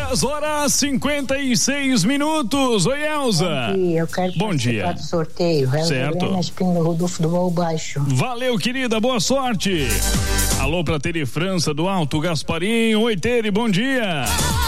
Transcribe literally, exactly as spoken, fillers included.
dez horas cinquenta e seis minutos. Oi, Elza. Bom dia, eu quero Bom dia. do sorteio. Certo. Helena Espíndola Rodolfo do Baú Baixo. Valeu, querida, boa sorte. Alô pra Tere França do Alto Gasparim. Oi, Tere, bom dia.